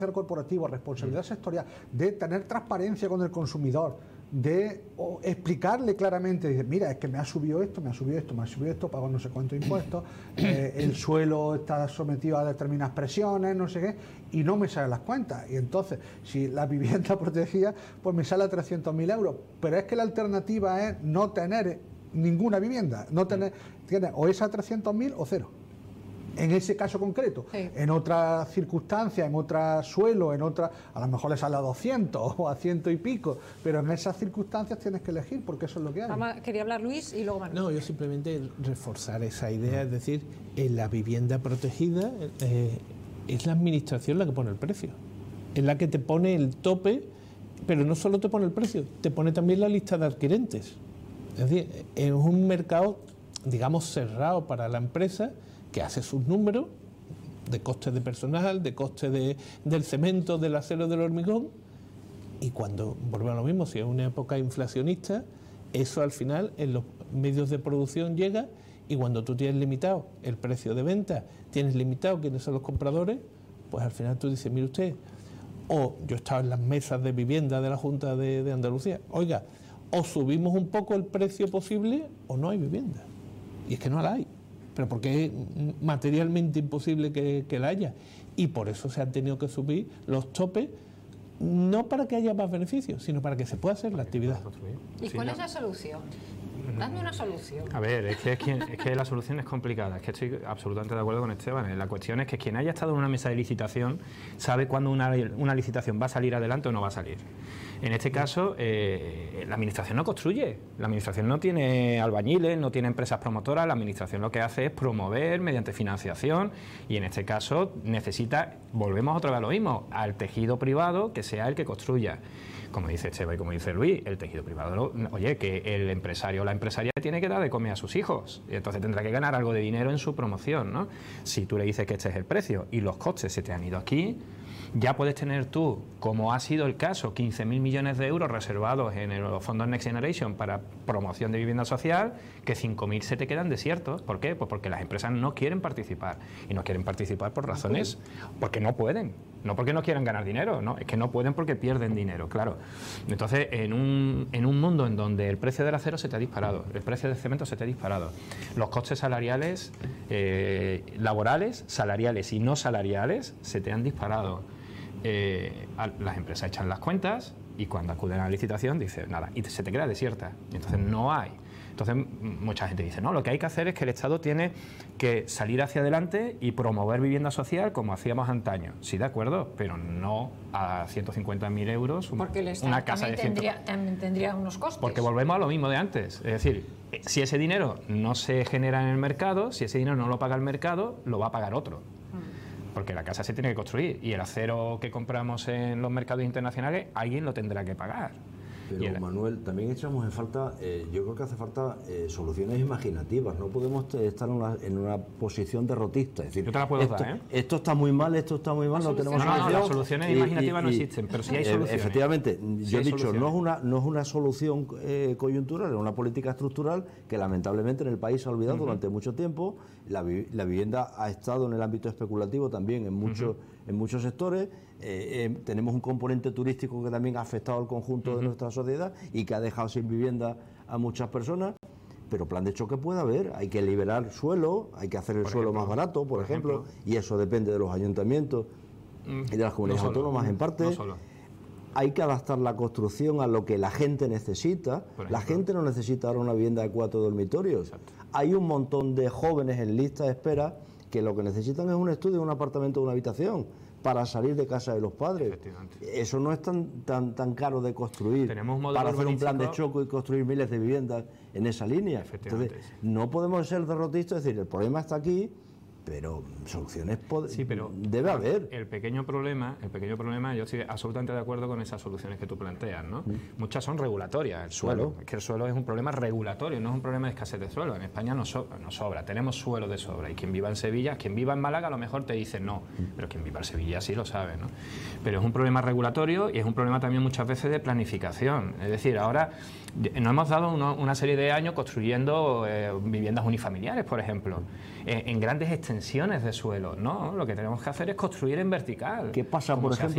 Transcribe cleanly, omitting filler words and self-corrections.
corporativo, responsabilidad sectorial, de tener transparencia con el consumidor, de explicarle claramente, dice, mira, es que me ha subido esto, pago no sé cuántos impuestos, el suelo está sometido a determinadas presiones, no sé qué, y no me salen las cuentas. Y entonces, si la vivienda protegida, pues me sale a 300.000 euros. Pero es que la alternativa es no tener ninguna vivienda, no tener, o es a 300.000 o cero. En ese caso concreto, sí. En otras circunstancias, en otro suelo, en otra, a lo mejor le sale a 200 o a 100 y pico, pero en esas circunstancias tienes que elegir porque eso es lo que hay. Quería hablar Luis y luego Manuel. No, yo simplemente reforzar esa idea, es decir, en la vivienda protegida es la administración la que pone el precio, es la que te pone el tope, pero no solo te pone el precio, te pone también la lista de adquirentes. Es decir, es un mercado, digamos, cerrado para la empresa, que hace sus números de costes de personal, de costes del cemento, del acero, del hormigón, y cuando volvemos a lo mismo, si es una época inflacionista, eso al final en los medios de producción llega, y cuando tú tienes limitado el precio de venta, tienes limitado quiénes son los compradores, pues al final tú dices, mire usted, o yo he estado en las mesas de vivienda de la Junta de Andalucía, oiga, o subimos un poco el precio posible o no hay vivienda, y es que no la hay. Pero porque es materialmente imposible que la haya. Y por eso se han tenido que subir los topes, no para que haya más beneficios, sino para que se pueda hacer la actividad. ¿Y cuál es la solución? Dame una solución. A ver, es que la solución es complicada, es que estoy absolutamente de acuerdo con Esteban. La cuestión es que quien haya estado en una mesa de licitación sabe cuándo una licitación va a salir adelante o no va a salir. En este caso, la administración no construye, la administración no tiene albañiles, no tiene empresas promotoras, la administración lo que hace es promover mediante financiación, y en este caso necesita, volvemos otra vez a lo mismo, al tejido privado que sea el que construya. Como dice Esteban y como dice Luis, el tejido privado, oye, que el empresario o la empresaria tiene que dar de comer a sus hijos, y entonces tendrá que ganar algo de dinero en su promoción, ¿no? Si tú le dices que este es el precio y los costes se te han ido aquí, ya puedes tener tú, como ha sido el caso, 15.000 millones de euros reservados en los fondos Next Generation para promoción de vivienda social, que 5.000 se te quedan desiertos. ¿Por qué? Pues porque las empresas no quieren participar, y no quieren participar por razones, porque no pueden, no porque no quieran ganar dinero, no, es que no pueden porque pierden dinero, claro. Entonces, en un mundo en donde el precio del acero se te ha disparado, el precio del cemento se te ha disparado, los costes salariales, laborales, salariales y no salariales se te han disparado. Las empresas echan las cuentas y cuando acuden a la licitación dicen nada, y se te queda desierta, y entonces no hay. Entonces mucha gente dice, no, lo que hay que hacer es que el Estado tiene que salir hacia adelante y promover vivienda social como hacíamos antaño. Sí, de acuerdo, pero no a 150.000 euros una casa de 100. También tendría unos costes. Porque volvemos a lo mismo de antes, es decir, si ese dinero no se genera en el mercado, si ese dinero no lo paga el mercado, lo va a pagar otro. Porque la casa se tiene que construir y el acero que compramos en los mercados internacionales alguien lo tendrá que pagar. Pero Manuel, también echamos en falta, yo creo que hace falta soluciones imaginativas. No podemos estar en una posición derrotista. Es decir, yo te la puedo dar, ¿eh? Esto está muy mal, esto está muy mal, no tenemos solución. No, las soluciones imaginativas no existen, pero sí hay soluciones. Efectivamente, yo he dicho, no es una solución coyuntural, es una política estructural que lamentablemente en el país se ha olvidado durante mucho tiempo. La vivienda ha estado en el ámbito especulativo también en muchos sectores. Tenemos un componente turístico que también ha afectado al conjunto de nuestra sociedad y que ha dejado sin vivienda a muchas personas. Pero plan de choque puede haber, hay que liberar suelo, hay que hacer el suelo más barato, por ejemplo, y eso depende de los ayuntamientos y de las comunidades autónomas en parte. No solo. Hay que adaptar la construcción a lo que la gente necesita. La gente no necesita ahora una vivienda de 4 dormitorios. Exacto. Hay un montón de jóvenes en lista de espera que lo que necesitan es un estudio, un apartamento, una habitación para salir de casa de los padres. Eso no es tan caro de construir. Tenemos un modelo para hacer un plan de urbanístico choque y construir miles de viviendas en esa línea. Entonces, no podemos ser derrotistas, es decir, el problema está aquí, pero soluciones debe haber. El pequeño problema, yo estoy absolutamente de acuerdo con esas soluciones que tú planteas, ¿no? Muchas son regulatorias. El suelo, es que el suelo es un problema regulatorio, no es un problema de escasez de suelo. En España no sobra, tenemos suelo de sobra. Y quien viva en Sevilla, quien viva en Málaga a lo mejor te dice no, pero quien viva en Sevilla sí lo sabe, ¿no? Pero es un problema regulatorio y es un problema también muchas veces de planificación. Es decir, ahora nos hemos dado una serie de años construyendo viviendas unifamiliares, por ejemplo, en grandes extensiones de suelo. No, lo que tenemos que hacer es construir en vertical. ¿Qué pasa, por ejemplo,